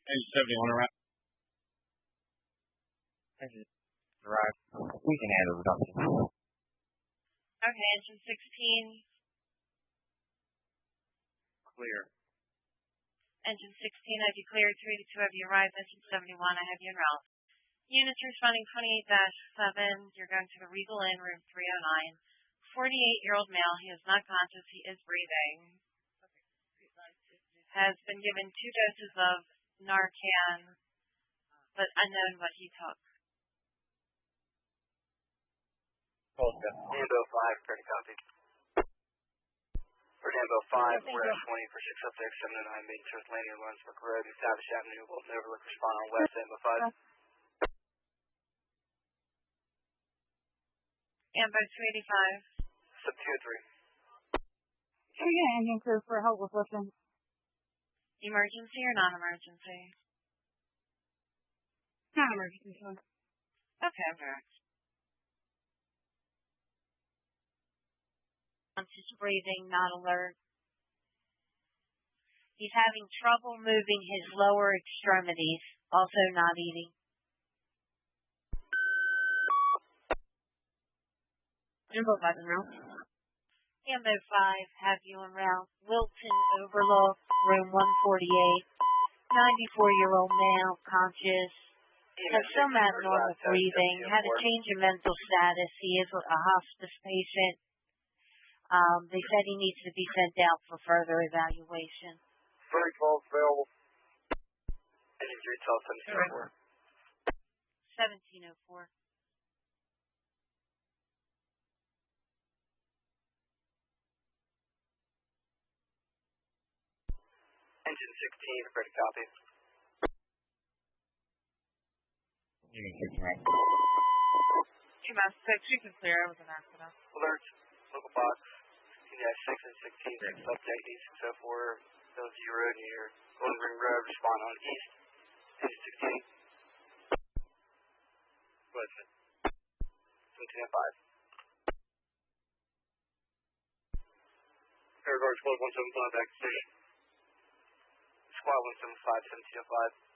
Engine 70 on a route. Engine right. We can handle reduction. Okay, engine 16. Clear. Engine 16, have you cleared? 3 to 2, have you arrived? Engine 71, I have you en route. Units responding 28-7, you're going to the Regal Inn, room 309. 48-year-old male, he is not conscious, he is breathing. Has been given 2 doses of Narcan, but unknown what he took. Fernando 5, pretty copy. Fernando 5, we're at 20 for 606, 709, main towards landing runs for Road and Tavish Avenue, Wilton Overlook, respond on West, Ambo 5. Ambo 285. Sub 2-3. Can we get an engine crew for help with lifting? Emergency or non-emergency? Non-emergency, sir. Okay, I'm direct. Conscious breathing, not alert. He's having trouble moving his lower extremities, also not eating. Ambo 5 en route. Ambo 5, have you en route. Wilton Overlook, room 148. 94-year-old male, conscious. Has some abnormal breathing. Had a change in mental status. He is a hospice patient. They said he needs to be sent out for further evaluation. 3012 available. Engine 312, 1704. Engine 16, ready copy. Unit 6 right. 2 Mass 6, you can clear. It was an accident. Alerts, local box, 16-6 and 16, subject E604, Village Road near Golden Ring Road, respond on east. Engine 16. West. 1705. Air Guard Squad 175 back to station. Squad 175, 1705.